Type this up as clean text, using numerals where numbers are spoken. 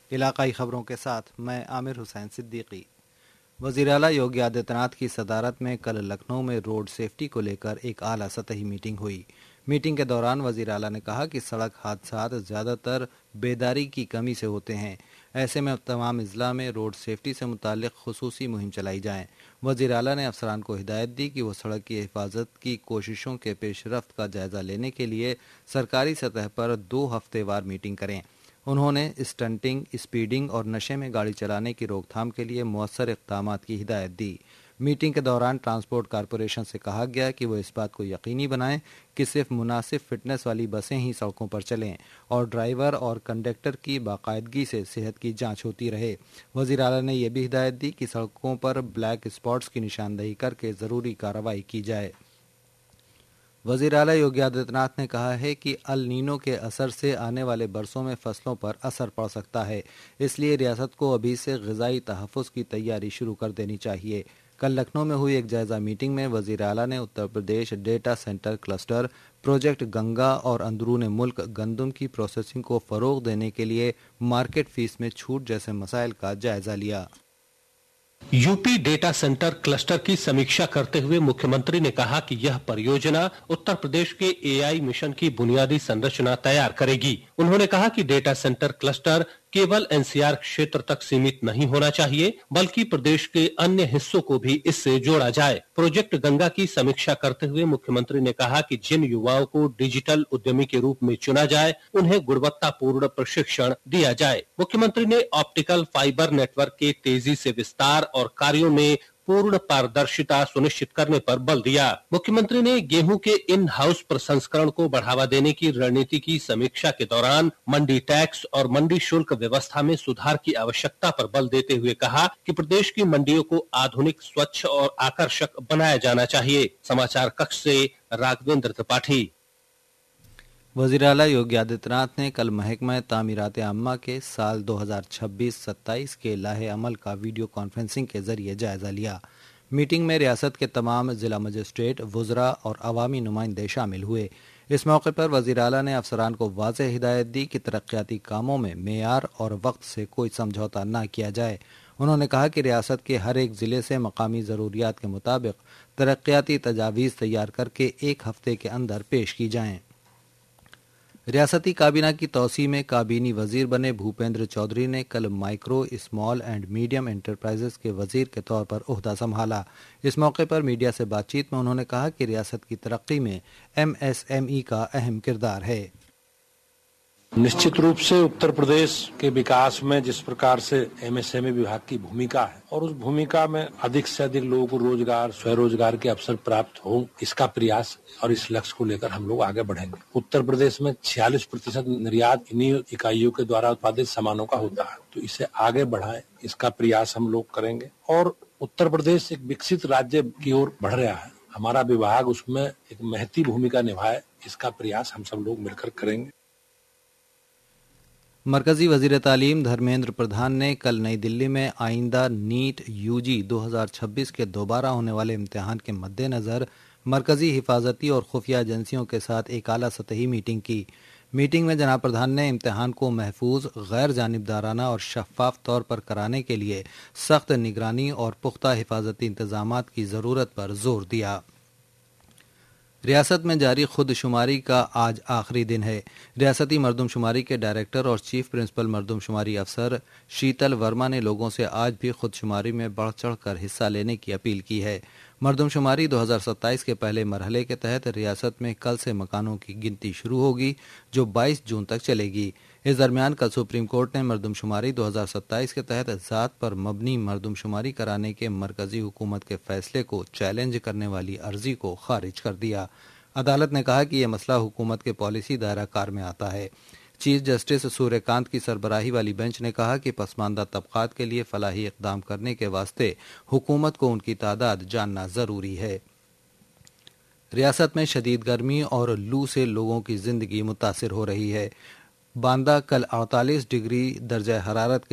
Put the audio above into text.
علاقائی خبروں کے ساتھ میں عامر حسین صدیقی۔ وزیر اعلیٰ یوگی آدتیہ ناتھ کی صدارت میں کل لکھنؤ میں روڈ سیفٹی کو لے کر ایک اعلیٰ سطحی میٹنگ ہوئی۔ میٹنگ کے دوران وزیر اعلیٰ نے کہا کہ سڑک حادثات زیادہ تر بیداری کی کمی سے ہوتے ہیں، ایسے میں تمام اضلاع میں روڈ سیفٹی سے متعلق خصوصی مہم چلائی جائے۔ وزیر اعلیٰ نے افسران کو ہدایت دی کہ وہ سڑک کی حفاظت کی کوششوں کے پیش رفت کا جائزہ لینے کے لیے سرکاری سطح پر 2 ہفتے وار میٹنگ کریں۔ انہوں نے اسٹنٹنگ، اسپیڈنگ اور نشے میں گاڑی چلانے کی روک تھام کے لیے مؤثر اقدامات کی ہدایت دی۔ میٹنگ کے دوران ٹرانسپورٹ کارپوریشن سے کہا گیا کہ وہ اس بات کو یقینی بنائیں کہ صرف مناسب فٹنس والی بسیں ہی سڑکوں پر چلیں اور ڈرائیور اور کنڈکٹر کی باقاعدگی سے صحت کی جانچ ہوتی رہے۔ وزیر اعلیٰ نے یہ بھی ہدایت دی کہ سڑکوں پر بلیک اسپاٹس کی نشاندہی کر کے ضروری کارروائی کی جائے۔ وزیر اعلیٰ یوگی آدتیہ ناتھ نے کہا ہے کہ ال نینو کے اثر سے آنے والے برسوں میں فصلوں پر اثر پڑ سکتا ہے، اس لیے ریاست کو ابھی سے غذائی تحفظ کی تیاری شروع کر دینی چاہیے۔ کل لکھنؤ میں ہوئی ایک جائزہ میٹنگ میں وزیر اعلیٰ نے Uttar Pradesh data centre cluster, project Ganga اور اندرون ملک گندم کی پروسیسنگ کو فروغ دینے کے لیے مارکیٹ فیس میں چھوٹ جیسے مسائل کا جائزہ لیا۔ यूपी डेटा सेंटर क्लस्टर की समीक्षा करते हुए मुख्यमंत्री ने कहा कि यह परियोजना उत्तर प्रदेश के एआई मिशन की बुनियादी संरचना तैयार करेगी। उन्होंने कहा कि डेटा सेंटर क्लस्टर केवल एनसीआर क्षेत्र तक सीमित नहीं होना चाहिए, बल्कि प्रदेश के अन्य हिस्सों को भी इससे जोड़ा जाए। प्रोजेक्ट गंगा की समीक्षा करते हुए मुख्यमंत्री ने कहा कि जिन युवाओं को डिजिटल उद्यमी के रूप में चुना जाए, उन्हें गुणवत्तापूर्ण प्रशिक्षण दिया जाए। मुख्यमंत्री ने ऑप्टिकल फाइबर नेटवर्क के तेजी से विस्तार और कार्यों में पूर्ण पारदर्शिता सुनिश्चित करने पर बल दिया। मुख्यमंत्री ने गेहूं के इन हाउस प्रसंस्करण को बढ़ावा देने की रणनीति की समीक्षा के दौरान मंडी टैक्स और मंडी शुल्क व्यवस्था में सुधार की आवश्यकता पर बल देते हुए कहा कि प्रदेश की मंडियों को आधुनिक, स्वच्छ और आकर्षक बनाया जाना चाहिए। समाचार कक्ष से राघवेंद्र त्रिपाठी। वज़ीर आला योगी आदित्यनाथ ने कल महकमा तामीरात आम्मा के साल 2026-27 के लाहे अमल का वीडियो कॉन्फ्रेंसिंग के जरिए जायजा लिया। मीटिंग में रियासत के तमाम जिला मजिस्ट्रेट, वुज़रा और अवामी नुमाइंदे शामिल हुए। इस मौके पर वज़ीर आला ने अफसरान को वाज़ेह हिदायत दी कि तरक्याती कामों में मेयार और वक्त से कोई समझौता न किया जाए। उन्होंने कहा कि रियासत के हर एक ज़िले से मकामी ज़रूरियात के मुताबिक तरक्याती तजावीज़ तैयार करके 1 हफ्ते के अंदर पेश की जाएँ। रियासती काबीना की तौसी में काबीनी वजीर बने भूपेंद्र चौधरी ने कल micro, small and medium enterprises के वजीर के तौर पर ओहदा संभाला। इस मौके पर मीडिया से बातचीत में उन्होंने कहा कि रियासत की तरक्की में MSME का अहम किरदार है। निश्चित रूप से उत्तर प्रदेश के विकास में जिस प्रकार से MSME विभाग की भूमिका है और उस भूमिका में अधिक से अधिक लोगों को रोजगार, स्वरोजगार के अवसर प्राप्त हो, इसका प्रयास और इस लक्ष्य को लेकर हम लोग आगे बढ़ेंगे। उत्तर प्रदेश में 46% निर्यात इन्हीं इकाइयों के द्वारा उत्पादित सामानों का होता है, तो इसे आगे बढ़ाएं, इसका प्रयास हम लोग करेंगे। और उत्तर प्रदेश एक विकसित राज्य की ओर बढ़ रहा है, हमारा विभाग उसमें एक महती भूमिका निभाए, इसका प्रयास हम सब लोग मिलकर करेंगे। मरकजी वजीर तालीम धर्मेंद्र प्रधान ने कल नई दिल्ली में आइंदा नीट UG 2026 के दोबारा होने वाले इम्तिहान के मद्देनज़र मरकजी हिफाजती और खुफिया एजेंसियों के साथ एक आला सतही मीटिंग की। मीटिंग में जनाब प्रधान ने इम्तिहान को महफूज, गैर जानिबदाराना और शफाफ तौर पर कराने के लिए सख्त निगरानी और पुख्ता हिफाजती इंतजामात की ज़रूरत पर जोर दिया। रियासत में जारी खुदशुमारी का आज आखिरी दिन है। रियासती मरदमशुमारी के डायरेक्टर और चीफ प्रिंसिपल मरदमशुमारी अफसर शीतल वर्मा ने लोगों से आज भी खुदशुमारी में बढ़ चढ़ कर हिस्सा लेने की अपील की है। मरदमशुमारी 2027 के पहले मरहले के तहत रियासत में कल से मकानों की गिनती शुरू होगी, जो 22 जून तक चलेगी। इस दरमियान कल सुप्रीम कोर्ट ने मरदमशुमारी 2027 के तहत ज़ात पर मबनी मरदमशुमारी कराने के मरकजी हुकूमत के फैसले को चैलेंज करने वाली अर्जी को खारिज कर दिया। अदालत ने कहा कि यह मसला हुकूमत के पॉलिसी दायरा कार में आता है। चीफ जस्टिस सूर्यकांत की सरबराही वाली बेंच ने कहा कि पसमानदा तबकात के लिए फलाही इक़दाम करने के वास्ते हुकूमत को उनकी तादाद जानना ज़रूरी है। रियासत में शदीद गर्मी और लू से लोगों की जिंदगी मुतासिर हो रही है। बांदा कल 48 डिग्री दर्जा हरारत